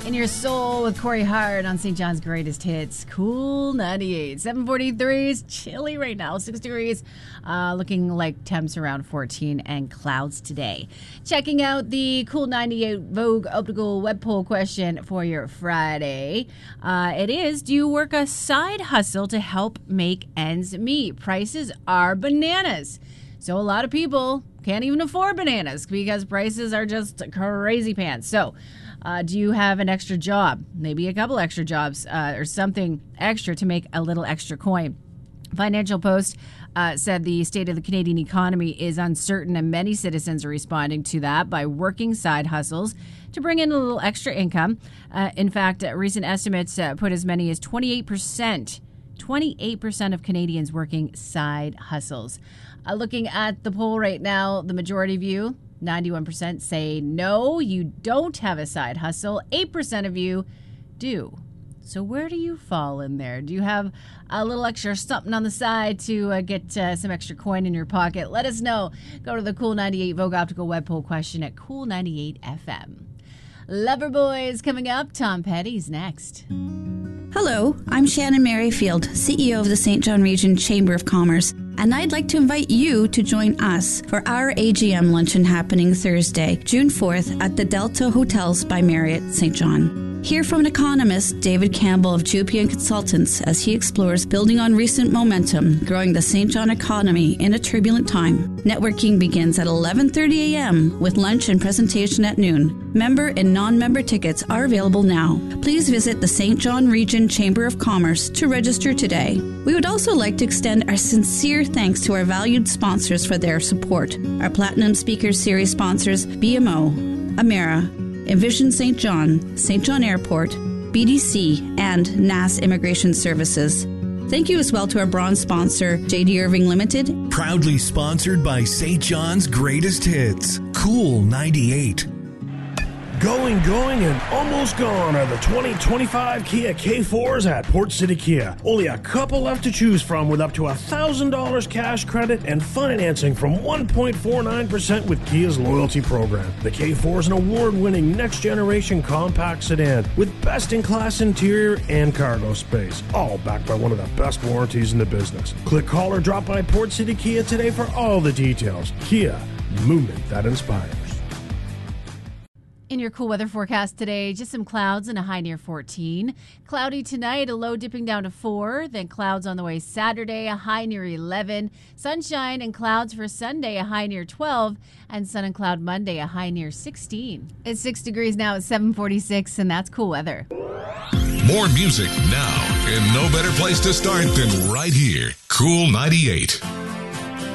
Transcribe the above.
In Your Soul with Corey Hart on St. John's Greatest Hits. Cool 98. 7:43 is chilly right now. 6 degrees. Looking like temps around 14 and clouds today. Checking out the Cool 98 Vogue Optical Web Poll question for your Friday. It is, do you work a side hustle to help make ends meet? Prices are bananas. So a lot of people can't even afford bananas because prices are just crazy pants. So do you have an extra job, maybe a couple extra jobs or something extra to make a little extra coin? Financial Post said the state of the Canadian economy is uncertain, and many citizens are responding to that by working side hustles to bring in a little extra income. In fact, recent estimates put as many as 28% of Canadians working side hustles. Looking at the poll right now, the majority of you, 91% say no, you don't have a side hustle. 8% of you do. So where do you fall in there? Do you have a little extra something on the side to get some extra coin in your pocket? Let us know. Go to the Cool 98 Vogue Optical Web Poll question at Cool 98 FM. Loverboys coming up. Tom Petty's next. Hello, I'm Shannon Merrifield, CEO of the St. John Region Chamber of Commerce, and I'd like to invite you to join us for our AGM luncheon happening Thursday, June 4th at the Delta Hotels by Marriott St. John. Hear from an economist, David Campbell of Jupian Consultants, as he explores building on recent momentum, growing the St. John economy in a turbulent time. Networking begins at 11:30 a.m. with lunch and presentation at noon. Member and non-member tickets are available now. Please visit the St. John Region Chamber of Commerce to register today. We would also like to extend our sincere thanks to our valued sponsors for their support. Our Platinum Speakers Series sponsors, BMO, Amera, Envision St. John Airport, BDC, and NAS Immigration Services. Thank you as well to our bronze sponsor, JD Irving Limited. Proudly sponsored by St. John's Greatest Hits, Cool 98. Going, and almost gone are the 2025 Kia K4s at Port City Kia. Only a couple left to choose from with up to $1,000 cash credit and financing from 1.49% with Kia's loyalty program. The K4 is an award-winning next-generation compact sedan with best-in-class interior and cargo space, all backed by one of the best warranties in the business. Click, call, or drop by Port City Kia today for all the details. Kia, movement that inspires. In your cool weather forecast today, just some clouds and a high near 14. Cloudy tonight, a low dipping down to 4. Then clouds on the way Saturday, a high near 11. Sunshine and clouds for Sunday, a high near 12. And sun and cloud Monday, a high near 16. It's 6 degrees now at 7:46, and that's cool weather. More music now, and no better place to start than right here. Cool 98.